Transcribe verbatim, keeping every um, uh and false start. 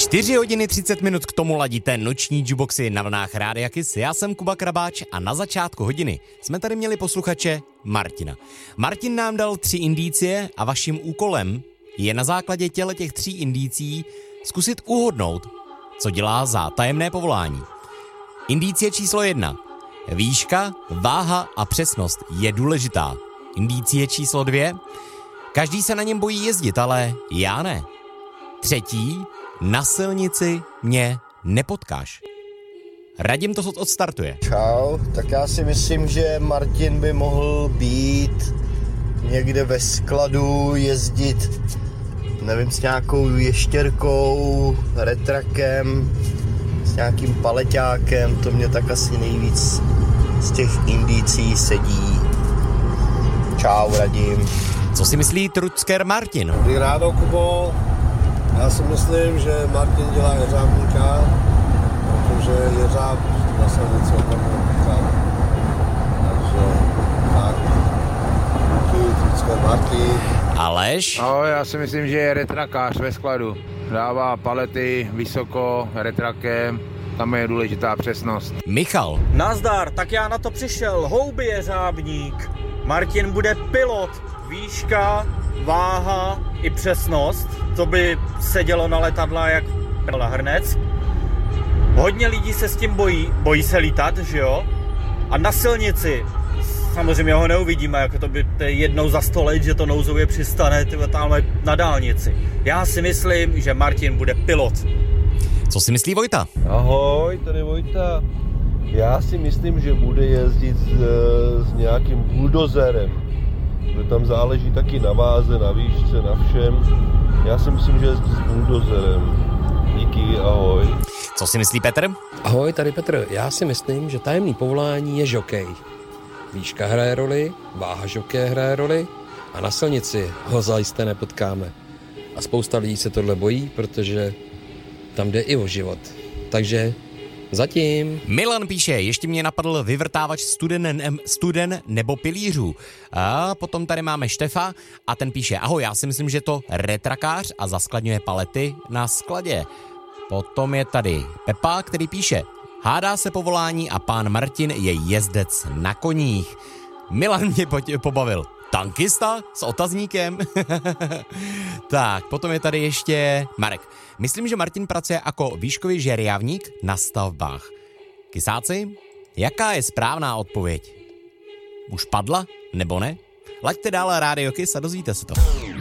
čtyři hodiny třicet minut k tomu ladíte noční jukeboxy na vlnách Rádia Kiss. Já jsem Kuba Krabáč a na začátku hodiny jsme tady měli posluchače Martina. Martin nám dal tři indicie a vaším úkolem je na základě těle těch tří indicí zkusit uhodnout, co dělá za tajemné povolání. Indicie číslo jedna. Výška, váha a přesnost je důležitá. Indicie číslo dvě. Každý se na něm bojí jezdit, ale já ne. Třetí. Na silnici mě nepotkáš. Radim to odstartuje. Čau, tak já si myslím, že Martin by mohl být někde ve skladu, jezdit, nevím, s nějakou ještěrkou, retrakem, s nějakým paleťákem, to mě tak asi nejvíc z těch indicí sedí. Čau, Radim. Co si myslí Trucker Martin? Dobrý ráno, Kubo. Já si myslím, že Martin dělá jeřábníka, protože jeřáb na silnici opravdu potřeba. Takže tak, díky, Trucker Martin. Aleš? Ahoj, já si myslím, že je retrakář ve skladu. Dává palety vysoko, retrakem, tam je důležitá přesnost. Michal? Nazdar, tak já na to přišel, houby jeřábník. Martin bude pilot, výška, váha i přesnost, to by sedělo na letadla jak prla hrnec. Hodně lidí se s tím bojí, bojí se lítat, že jo? A na silnici samozřejmě ho neuvidíme, jako to by to je jednou za sto let, že to nouzově přistane tamhle na dálnici. Já si myslím, že Martin bude pilot. Co si myslí Vojta? Ahoj, tady Vojta. Já si myslím, že bude jezdit s, s nějakým buldozerem. Že tam záleží taky na váze, na výšce, na všem. Já si myslím, že jezdí s buldozerem. Díky, ahoj. Co si myslí Petr? Ahoj, tady Petr. Já si myslím, že tajemný povolání je žokej. Výška hraje roli, váha žokeje hraje roli a na silnici ho zajisté nepotkáme. A spousta lidí se tohle bojí, protože tam jde i o život. Takže zatím. Milan píše, ještě mě napadl vyvrtávač studen, studen nebo pilířů. A potom tady máme Štefa a ten píše, ahoj, já si myslím, že to retrakář a zaskladňuje palety na skladě. Potom je tady Pepa, který píše, hádá se povolání a pán Martin je jezdec na koních. Milan mě pobavil. Tankista s otazníkem? Tak, potom je tady ještě Marek. Myslím, že Martin pracuje jako výškový žerjavník na stavbách. Kysáci, jaká je správná odpověď? Už padla, nebo ne? Laďte dál Rádio Kiss a dozvíte se to.